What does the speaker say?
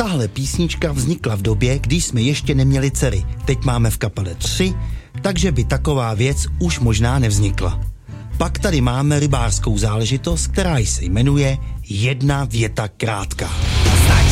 Tahle písnička vznikla v době, kdy jsme ještě neměli dcery. Teď máme v kapele 3, takže by taková věc už možná nevznikla. Pak tady máme rybářskou záležitost, která se jmenuje Jedna věta krátká.